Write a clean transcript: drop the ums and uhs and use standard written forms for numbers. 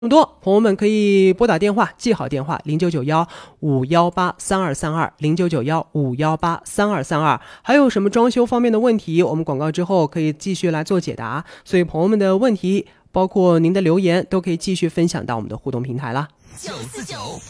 那么多朋友们可以拨打电话，记好电话0991-518-3232，0991-518-3232。还有什么装修方面的问题，我们广告之后可以继续来做解答。所以朋友们的问题，包括您的留言，都可以继续分享到我们的互动平台啦。949